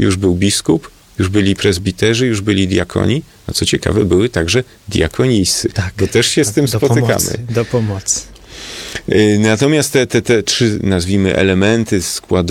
już był biskup, już byli presbiterzy, już byli diakoni, a co ciekawe, były także diakonisy, bo też się z tym spotykamy. Do pomocy. Natomiast te trzy, nazwijmy, elementy składowe